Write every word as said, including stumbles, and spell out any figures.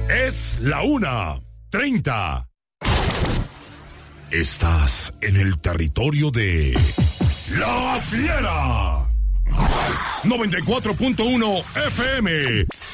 Es la una treinta. Estás en el territorio de La Fiera. noventa y cuatro punto uno F M.